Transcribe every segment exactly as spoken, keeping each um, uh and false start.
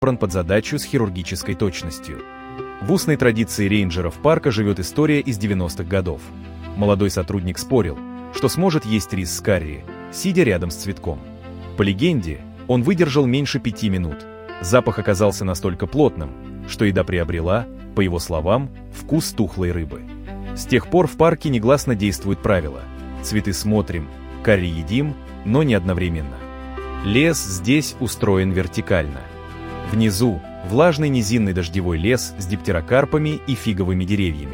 собран под задачу с хирургической точностью. В устной традиции рейнджеров парка живет история из девяностых годов. Молодой сотрудник спорил, что сможет есть рис с карри, сидя рядом с цветком. По легенде, он выдержал меньше пяти минут. Запах оказался настолько плотным, что еда приобрела, по его словам, вкус тухлой рыбы. С тех пор в парке негласно действует правило: цветы смотрим, карри едим, но не одновременно. Лес здесь устроен вертикально. Внизу влажный низинный дождевой лес с диптерокарпами и фиговыми деревьями.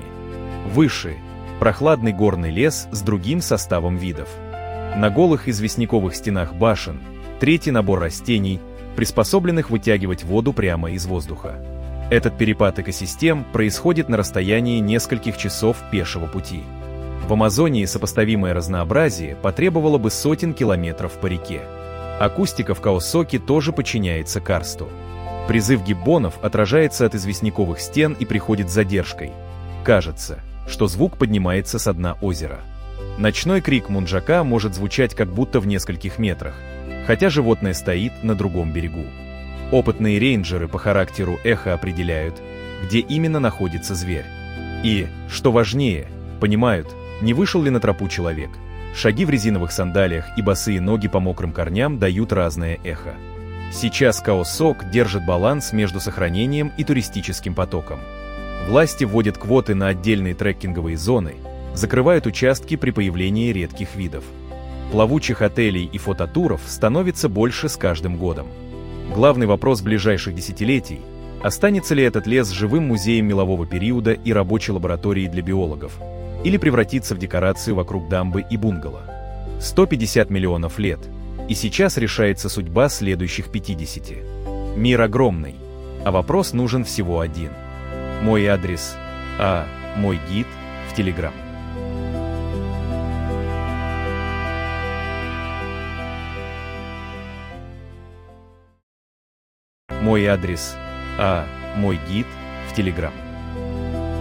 Выше прохладный горный лес с другим составом видов. На голых известняковых стенах башен третий набор растений, приспособленных вытягивать воду прямо из воздуха. Этот перепад экосистем происходит на расстоянии нескольких часов пешего пути. В Амазонии сопоставимое разнообразие потребовало бы сотен километров по реке. Акустика в Каосоке тоже подчиняется карсту. Призыв гиббонов отражается от известняковых стен и приходит с задержкой. Кажется, что звук поднимается со дна озера. Ночной крик мунджака может звучать как будто в нескольких метрах, хотя животное стоит на другом берегу. Опытные рейнджеры по характеру эха определяют, где именно находится зверь. И, что важнее, понимают, не вышел ли на тропу человек. Шаги в резиновых сандалиях и босые ноги по мокрым корням дают разное эхо. Сейчас Каосок держит баланс между сохранением и туристическим потоком. Власти вводят квоты на отдельные треккинговые зоны, закрывают участки при появлении редких видов. Плавучих отелей и фототуров становится больше с каждым годом. Главный вопрос ближайших десятилетий – останется ли этот лес живым музеем мелового периода и рабочей лабораторией для биологов, или превратится в декорацию вокруг дамбы и бунгало. сто пятьдесят миллионов лет, и сейчас решается судьба следующих пятидесяти. Мир огромный, а вопрос нужен всего один. Мой адрес, а мой гид в Телеграм. Мой адрес, а мой гид в Телеграм.